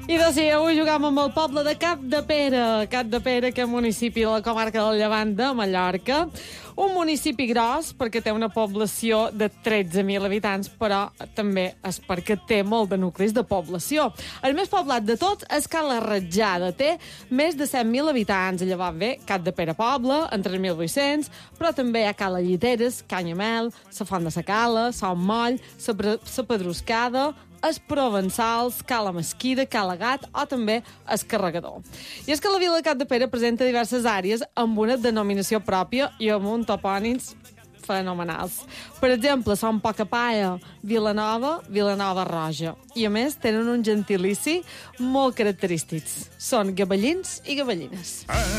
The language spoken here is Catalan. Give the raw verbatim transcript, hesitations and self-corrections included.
I doncs sí, avui jugam amb el poble de Capdepera. Capdepera, que és un municipi de la comarca del Llevant de Mallorca. Un municipi gros, perquè té una població de tretze mil habitants, però també és perquè té molt de nuclis de població. El més poblat de tots és Cala Ratjada. Té més de set mil habitants. Llavors ve Capdepera Poble, en tres mil vuit-cents, però també hi ha Cala Lliteres, Canyamel, la Font de la Cala, Son Moll, la Pedruscada, es Provençals, Cala Mesquida, Cala Gat o també es Carregador. I és que la vila de Capdepera presenta diverses àrees amb una denominació pròpia i amb uns topònims fenomenals. Per exemple, són Pocapaia, Vilanova, Vilanova Roja. I a més tenen un gentilici molt característics. Són gavellins i gavellines.